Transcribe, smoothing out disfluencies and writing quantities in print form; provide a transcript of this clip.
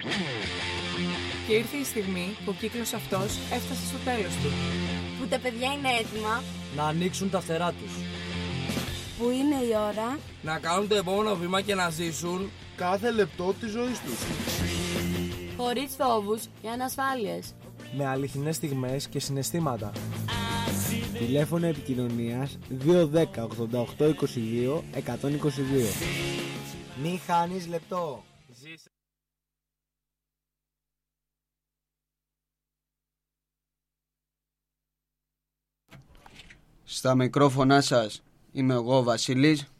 Και ήρθε η στιγμή που ο κύκλος αυτός έφτασε στο τέλος του. Που τα παιδιά είναι έτοιμα να ανοίξουν τα φτερά τους. Που είναι η ώρα να κάνουν το επόμενο βήμα και να ζήσουν κάθε λεπτό της ζωής τους. Χωρίς φόβους ή ανασφάλειες. Με αληθινές στιγμές και συναισθήματα. Τηλέφωνο επικοινωνίας 210 88 22 122. Μη χάνεις λεπτό. Στα μικρόφωνά σας είμαι εγώ ο Βασίλης